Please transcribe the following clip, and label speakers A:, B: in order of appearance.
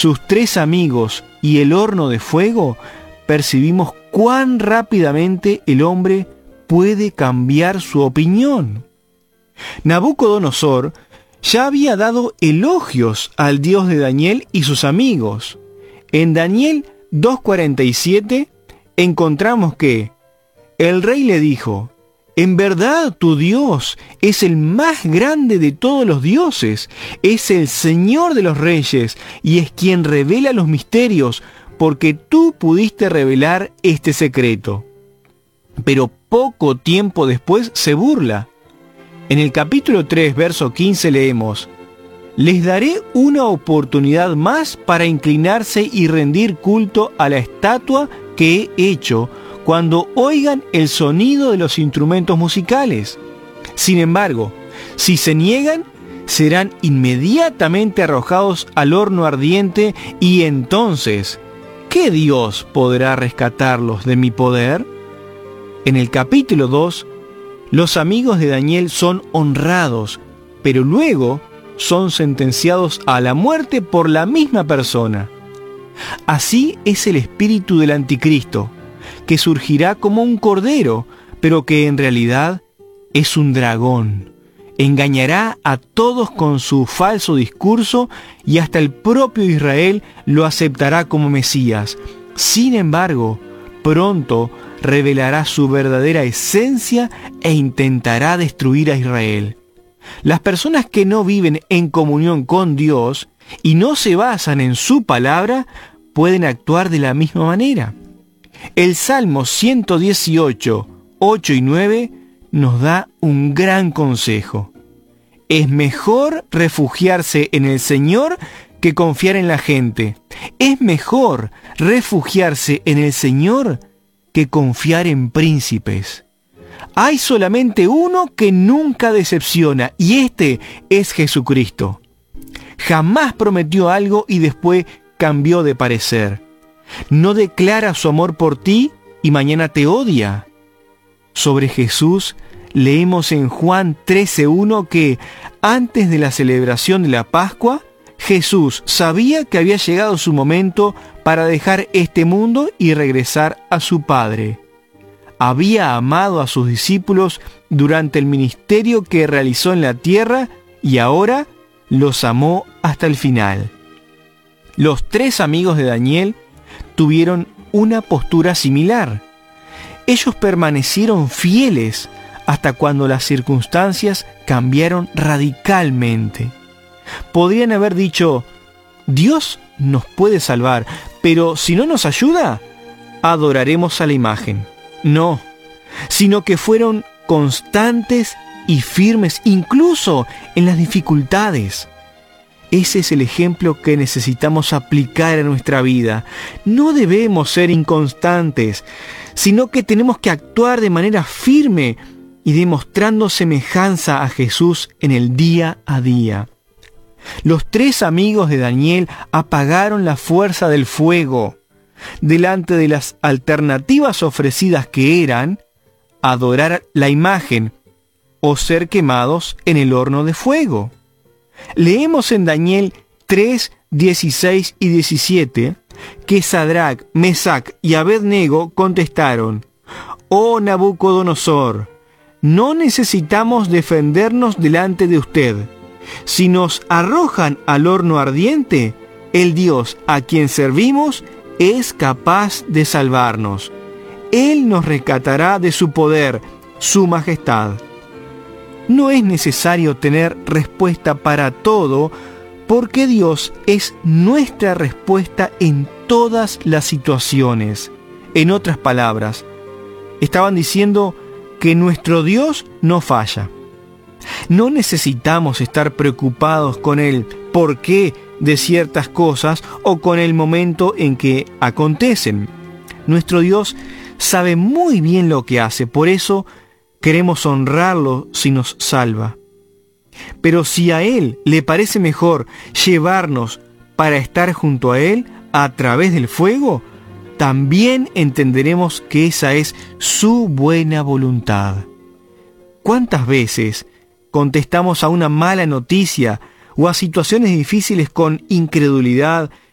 A: sus 3 amigos y el horno de fuego, percibimos cuán rápidamente el hombre puede cambiar su opinión. Nabucodonosor ya había dado elogios al Dios de Daniel y sus amigos. En Daniel 2:47 encontramos que el rey le dijo: en verdad tu Dios es el más grande de todos los dioses, es el Señor de los reyes y es quien revela los misterios, porque tú pudiste revelar este secreto. Pero poco tiempo después se burla. En el capítulo 3, verso 15 leemos: les daré una oportunidad más para inclinarse y rendir culto a la estatua que he hecho cuando oigan el sonido de los instrumentos musicales. Sin embargo, si se niegan, serán inmediatamente arrojados al horno ardiente, y entonces, ¿qué Dios podrá rescatarlos de mi poder? En el capítulo 2, los amigos de Daniel son honrados, pero luego son sentenciados a la muerte por la misma persona. Así es el espíritu del anticristo, que surgirá como un cordero, pero que en realidad es un dragón. Engañará a todos con su falso discurso y hasta el propio Israel lo aceptará como Mesías. Sin embargo, pronto revelará su verdadera esencia e intentará destruir a Israel. Las personas que no viven en comunión con Dios y no se basan en su palabra pueden actuar de la misma manera. El Salmo 118, 8 y 9 nos da un gran consejo. Es mejor refugiarse en el Señor que confiar en la gente. Es mejor refugiarse en el Señor que confiar en príncipes. Hay solamente uno que nunca decepciona, y este es Jesucristo. Jamás prometió algo y después cambió de parecer. No declara su amor por ti y mañana te odia. Sobre Jesús leemos en Juan 13:1 que antes de la celebración de la Pascua, Jesús sabía que había llegado su momento para dejar este mundo y regresar a su Padre. Había amado a sus discípulos durante el ministerio que realizó en la tierra y ahora los amó hasta el final. Los 3 amigos de Daniel tuvieron una postura similar. Ellos permanecieron fieles hasta cuando las circunstancias cambiaron radicalmente. Podrían haber dicho: Dios nos puede salvar, pero si no nos ayuda, adoraremos a la imagen. No, sino que fueron constantes y firmes, incluso en las dificultades. Ese es el ejemplo que necesitamos aplicar en nuestra vida. No debemos ser inconstantes, sino que tenemos que actuar de manera firme y demostrando semejanza a Jesús en el día a día. Los 3 amigos de Daniel apagaron la fuerza del fuego delante de las alternativas ofrecidas, que eran adorar la imagen o ser quemados en el horno de fuego. Leemos en Daniel 3, 16 y 17 que Sadrac, Mesac y Abednego contestaron: «Oh Nabucodonosor, no necesitamos defendernos delante de usted. Si nos arrojan al horno ardiente, el Dios a quien servimos es capaz de salvarnos. Él nos rescatará de su poder, su majestad». No es necesario tener respuesta para todo, porque Dios es nuestra respuesta en todas las situaciones. En otras palabras, estaban diciendo que nuestro Dios no falla. No necesitamos estar preocupados con el porqué de ciertas cosas o con el momento en que acontecen. Nuestro Dios sabe muy bien lo que hace, por eso queremos honrarlo si nos salva. Pero si a Él le parece mejor llevarnos para estar junto a Él a través del fuego, también entenderemos que esa es su buena voluntad. ¿Cuántas veces contestamos a una mala noticia o a situaciones difíciles con incredulidad